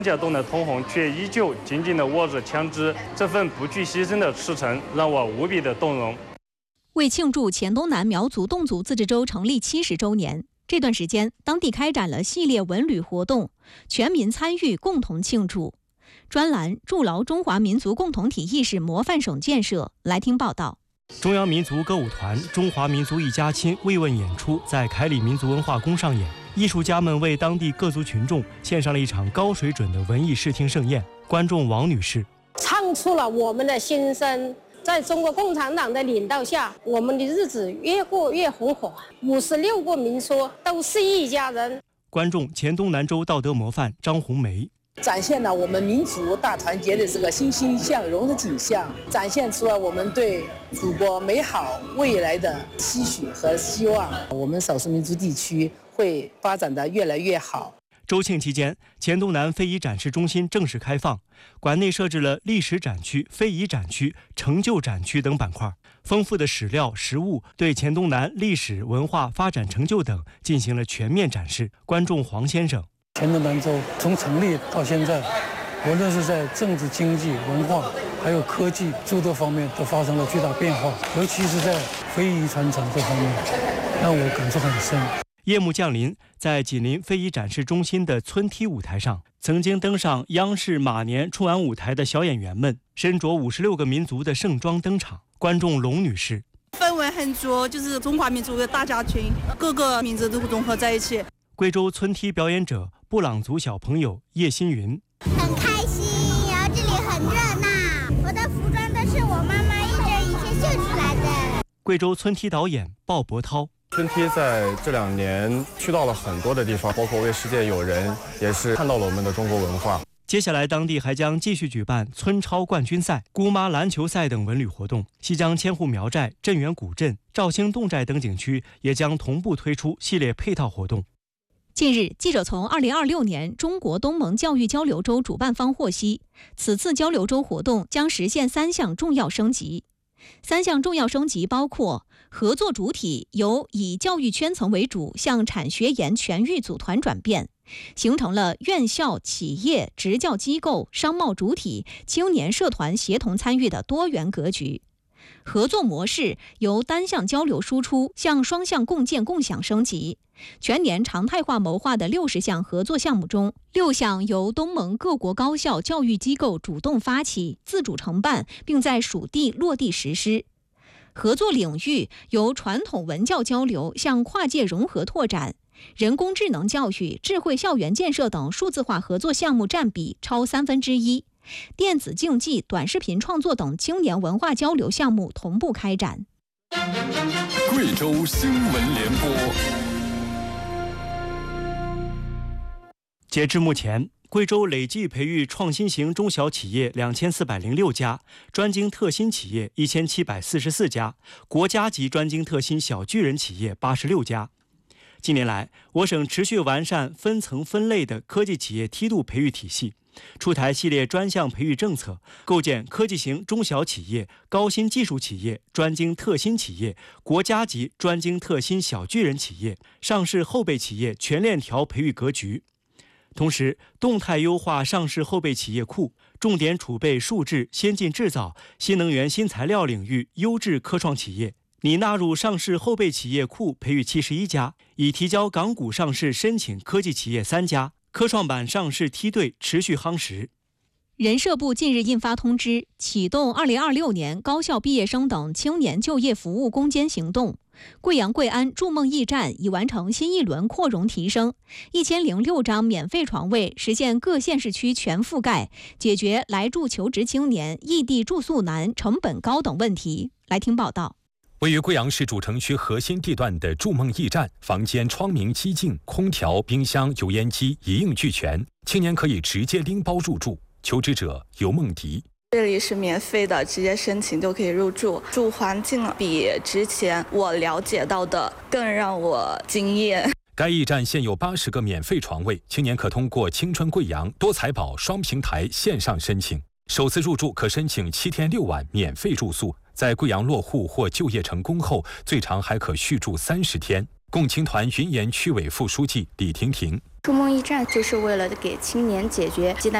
家栋的通红却依旧紧紧地握着枪支，这份不惧牺牲的赤诚让我无比的动容。 为庆祝黔东南苗族侗族自治州成立70周年，这段时间当地开展了系列文旅活动，全民参与，共同庆祝。专栏筑牢中华民族共同体意识模范省建设。来听报道。 中央民族歌舞团《中华民族一家亲》慰问演出在凯里民族文化宫上演，艺术家们为当地各族群众献上了一场高水准的文艺视听盛宴。观众王女士唱出了我们的心声。在中国共产党的领导下，我们的日子越过越红火。56个民族都是一家人。 观众黔东南州道德模范张红梅。 展现了我们民族大团结的这个欣欣向荣的景象，展现出了我们对祖国美好未来的期许和希望。我们少数民族地区会发展得越来越好。 周庆期间，黔东南非遗展示中心正式开放，馆内设置了历史展区、非遗展区、成就展区等板块，丰富的史料、实物对黔东南历史文化发展成就等进行了全面展示。观众黄先生。 黔东南州从成立到现在，无论是在政治、经济、文化，还有科技诸多方面都发生了巨大变化，尤其是在非遗传承这方面，让我感触很深。 夜幕降临，在紧邻非遗展示中心的村梯舞台上，曾经登上央视马年春晚舞台的小演员们，身着56个民族的盛装登场。观众龙女士： 氛围很足，就是中华民族的大家群，各个民族都融合在一起。 贵州村梯表演者布朗族小朋友叶新云： 很开心，然后这里很热闹，我的服装都是我妈妈一针一线绣出来的。 贵州村梯导演鲍博涛： 村梯在这2年去到了很多的地方，包括为世界友人，也是看到了我们的中国文化。 接下来，当地还将继续举办村超冠军赛、姑妈篮球赛等文旅活动。西江千户苗寨、镇远古镇、肇兴侗寨等景区也将同步推出系列配套活动。 近日，记者从2026年中国东盟教育交流周主办方获悉，此次交流周活动将实现3项重要升级。3项重要升级包括：合作主体由以教育圈层为主向产学研全域组团转变，形成了院校、企业、职教机构、商贸主体、青年社团协同参与的多元格局；合作模式由单向交流输出向双向共建共享升级。全年常态化谋划的60项合作项目中，6项由东盟各国高校教育机构主动发起、自主承办，并在属地落地实施。合作领域由传统文教交流向跨界融合拓展，人工智能教育、智慧校园建设等数字化合作项目占比超1/3，电子竞技、短视频创作等青年文化交流项目同步开展。 贵州新闻联播。 截至目前，贵州累计培育创新型中小企业2406家，专精特新企业1744家，国家级专精特新小巨人企业86家。近年来，我省持续完善分层分类的科技企业梯度培育体系，出台系列专项培育政策，构建科技型中小企业、高新技术企业、专精特新企业、国家级专精特新小巨人企业、上市后备企业全链条培育格局。同时，动态优化上市后备企业库，重点储备数字、先进制造、新能源新材料领域优质科创企业，拟纳入上市后备企业库培育71家，已提交港股上市申请科技企业3家，科创板上市梯队持续夯实。 人社部近日印发通知，启动2026年高校毕业生等青年就业服务攻坚行动。贵阳贵安筑梦驿站已完成新一轮扩容提升，1006张免费床位实现各县市区全覆盖，解决来筑求职青年异地住宿难、成本高等问题。来听报道。 位于贵阳市主城区核心地段的筑梦驿站，房间窗明几净，空调、冰箱、油烟机一应俱全，青年可以直接拎包入住。求职者尤梦迪。 这里是免费的，直接申请就可以入住，住环境比之前我了解到的更让我惊艳。 该驿站现有80个免费床位，青年可通过青春贵阳、多财宝双平台线上申请，首次入住可申请7天6晚免费住宿，在贵阳落户或就业成功后，最长还可续住30天。共青团云岩区委副书记李婷婷。 筑梦驿站就是为了给青年解决鸡蛋